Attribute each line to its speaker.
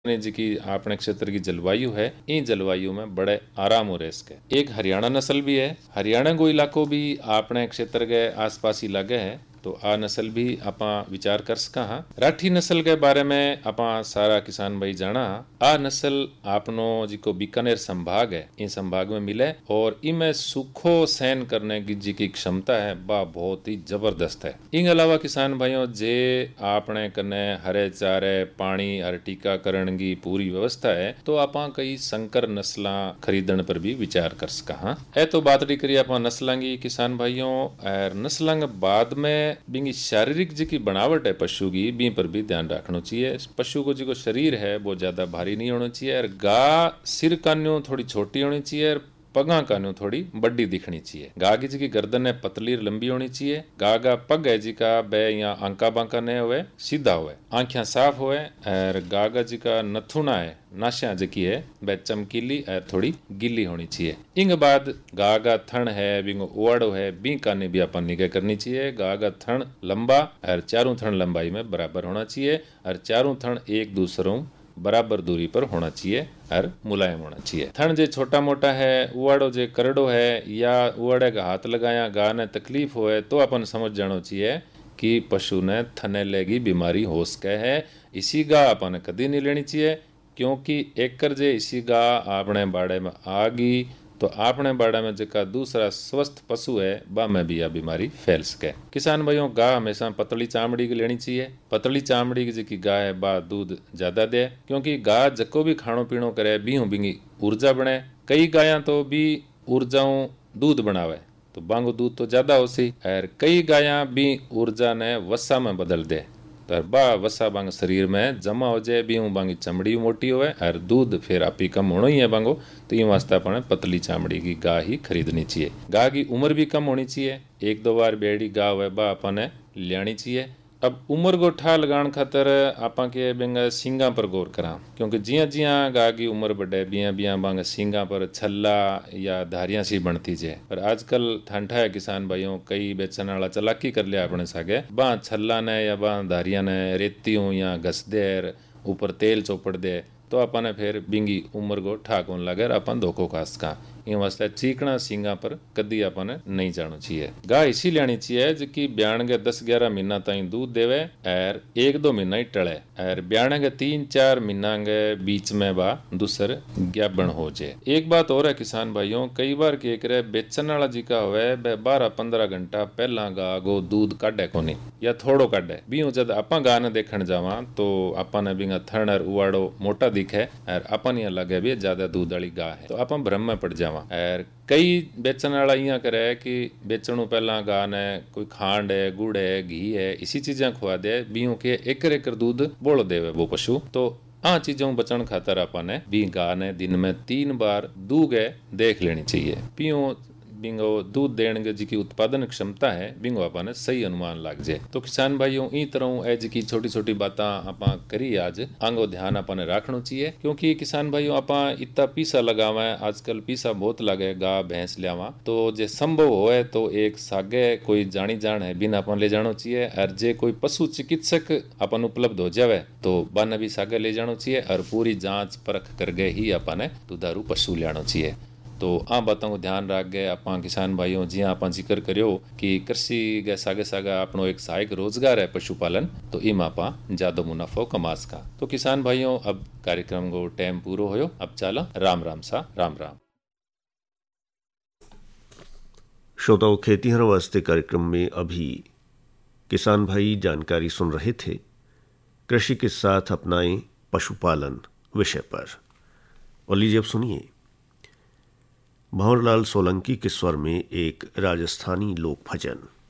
Speaker 1: जी की अपने क्षेत्र की जलवायु है, इन जलवायु में बड़े आराम हो इसके। एक हरियाणा नस्ल भी है, हरियाणा को इलाको भी अपने क्षेत्र के आसपास ही लगे है, तो आ नस्ल भी आपा विचार कर सका। हाँ, राठी नस्ल के बारे में आपा सारा किसान भाई जाना। आ नस्ल आपनो जिको बीकानेर संभाग है, इन संभाग में मिले और इनमें सूखो सहन करने की जी की क्षमता है वह बहुत ही जबरदस्त है। इन अलावा किसान भाइयों जे आपने कने हरे चारे पानी हर टीकाकरण की पूरी व्यवस्था है, तो आपा कई संकर नस्ल खरीदने पर भी विचार कर सका। हाँ, ए तो बात करिए आपा नस्लों की किसान भाइयों, और नस्लों के बाद में बिंगी शारीरिक जी की बनावट है पशु की, बी पर भी ध्यान रखना चाहिए। पशु को जो शरीर है वो ज्यादा भारी नहीं होना चाहिए, और गा सिर कान्यों थोड़ी छोटी होनी चाहिए, और पगा कान्यों थोड़ी बड़ी दिखनी चाहिए। गा की जी गर्दन है पतली लंबी होनी चाहिए। गा का पग है जी का बे या आंका बांका न हुए, सीधा हुए, आंखियां साफ हुए, और गा जी का नथुना है नाशियां जी है वह चमकीली और थोड़ी गिल्ली होनी चाहिए। इंग बाद गा का थन है बिंगो ओवाड़ो है, बी काने भी अपन निगाह करनी चाहिए। गा का थन लंबा और चारों थन लंबाई में बराबर होना चाहिए, और चारों थन एक दूसरों बराबर दूरी पर होना चाहिए और मुलायम होना चाहिए। थन जे छोटा मोटा है, उवाड़ो जे करड़ो है, या उवाड़े का हाथ लगाया गा ने तकलीफ होए, तो अपन समझ जानो चाहिए कि पशु ने थनेले की बीमारी हो सके है। इसी गा अपन कदी नहीं लेनी चाहिए, क्योंकि एक कर जे इसी गा अपने बाड़े में आ गई तो अपने बाड़े में जका दूसरा स्वस्थ पशु है बा में भी यह बीमारी फैल सके। किसान भाइयों, गा हमेशा पतली चामड़ी की लेनी चाहिए। पतली चामड़ी की जी गाय है बा दूध ज्यादा दे, क्योंकि गा जको भी खानो पीनो करे बीहू बिंगी ऊर्जा बने। कई गायां तो भी ऊर्जाओं दूध बनावे, तो बांगो दूध तो ज्यादा हो सी, और कई गायां भी ऊर्जा ने वसा में बदल दे, तर बा वसा बांग शरीर में जमा हो जाए, भी बांगी चमड़ी मोटी होवे और दूध फिर आपी कम होना ही है बांगो। तो ये वास्ते अपन पतली चामड़ी की गाय ही खरीदनी चाहिए। गाय की उम्र भी कम होनी चाहिए, एक दो बार बेड़ी गाय है बा अपन लेनी चाहिए। अब उम्र को ठा लगान खातर आपा के बेंगा सींगा पर गौर करा, क्योंकि जिया जिया गाय की उम्र बढ़े बिया बिया बांग सींगा पर छल्ला या धारियां सी बनती जे। पर आजकल ठंडा है किसान भाइयों, कई बेचन वाला चलाकी कर लिया अपने सागे, बा छल्ला ने या बा धारियां ने रेतियों या घस दे ऊपर तेल चौपड़ दे, तो अपन फिर बिंगी उम्र को ठा कौन लगे, अपन धोखो खास का। इन वास्ते चीकना सींगा पर कदी अपन नहीं जाना चाहिए। गाय इसी लेनी चाहिए जिकी ब्याण के 10-11 महीना ताई दूध देवे और 1-2 महीना ही टले, और ब्याण के 3-4 महीना के बीच में बा दूसर ज्ञापन हो जाए। एक बात और है किसान भाइयों, कई बार के करे बेचन वाला जी का होवे 12-15 घंटा पहला गा गो दूध काटे कोनी या थोड़ो काटे, भी जब आपा गा ने देखण जावा तो आपा ने बिंगा थन और उवाड़ो मोटा दिखे, और अपन ये लगे भी ज्यादा दूध वाली गा है, तो अपन भ्रम में पड़ जावा। और कई बेचन वाला इं करे कि बेचणों पहला गा ने कोई खांड है, गुड़ है, घी है, इसी चीजें खुआ दे, बीओ के एक दूध बोल देवे वो पशु। तो आ चीजों बचन खातर अपन बी गा ने दिन में 3 बार दूगे देख लेनी चाहिए। पियो बिंगो दूध देने के जी उत्पादन क्षमता है बिंगो अपन सही अनुमान लग जाए। तो किसान भाइयों, ई तरह एज की छोटी छोटी बात आप करी आज आंगो ध्यान अपन रखना चाहिए, क्योंकि किसान भाइयों आप इतना पीसा लगावा, आजकल पीसा बहुत लगे गा भैंस लियावा, तो जे संभव होए तो एक सागे कोई जानी जान है बिन अपन ले जाना चाहिए, और जे कोई पशु चिकित्सक अपन उपलब्ध हो जावे तो बन भी सागे ले जाना चाहिए, और पूरी जांच परख करके ही अपन दुधारू पशु लेना चाहिए। तो आ बातों को ध्यान रख गए आपा किसान भाइयों, जी आप जिक्र करियो कि कृषि के सागे सागा अपनो एक सहायक रोजगार है पशुपालन, तो इम आपा ज्यादा मुनाफो कमास का। तो किसान भाइयों, अब कार्यक्रम को टाइम पूरो होयो, अब चला राम राम सा राम राम।
Speaker 2: श्रोताओं, खेतीहर वास्ते कार्यक्रम में अभी किसान भाई जानकारी सुन रहे थे कृषि के साथ अपनाएं पशुपालन विषय पर। और लीजिए अब सुनिए भंवरलाल सोलंकी के स्वर में एक राजस्थानी लोक भजन।